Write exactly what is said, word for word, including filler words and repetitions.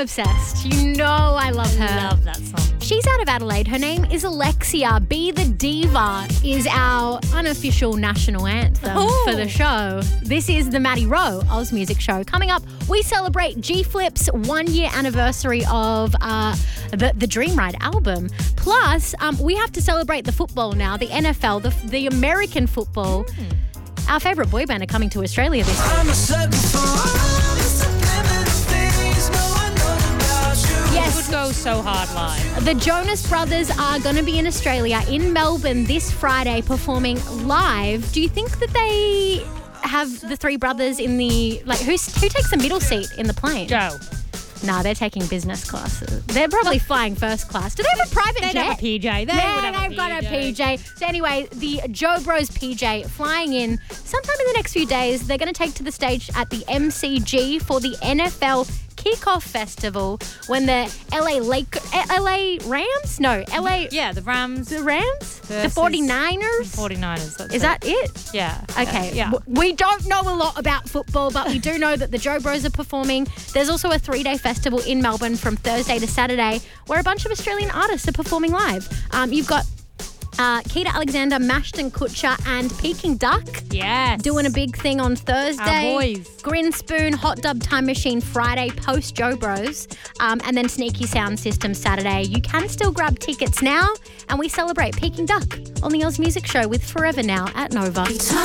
obsessed. You know I love her. Love that song. She's out of Adelaide. Her name is Alexia. Be the Diva is our unofficial national anthem Ooh. for the show. This is the Maddie Rowe Oz Music Show. Coming up, we celebrate G-Flip's one-year anniversary of uh, the, the Dream Ride album. Plus, um, we have to celebrate the football now, the N F L, the, the American football. Mm. Our favourite boy band are coming to Australia this year. I'm a sucker for all the subliminal things no one knows about you. Yes. It would go so hard live. The Jonas Brothers are going to be in Australia, in Melbourne, this Friday, performing live. Do you think that they have the three brothers in the, like, who's, who takes the middle seat in the plane? Joe. No, they're taking business class. They're probably flying first class. Do they have a private They'd jet? have a P J. They yeah, would have they've a got a P J. So anyway, the Joe Bros P J flying in sometime in the next few days. They're going to take to the stage at the M C G for the N F L Kickoff Festival when the L A Lake, L A Rams? No, L A Yeah, the Rams. The Rams? The Versus forty-niners? forty-niners. That's Is it. that it? Yeah. Okay. Uh, yeah. W- We don't know a lot about football, but we do know that the Joe Bros are performing. There's also a three-day festival in Melbourne from Thursday to Saturday where a bunch of Australian artists are performing live. Um, you've got uh, Keita Alexander, Mashton Kutcher and Peking Duck Yes. doing a big thing on Thursday. Our boys. Grin Spoon, Hot Dub Time Machine Friday, post Joe Bros. Um, and then Sneaky Sound System Saturday. You can still grab tickets now, and we celebrate Peking Duck on the Oz Music Show with Forever Now at Nova.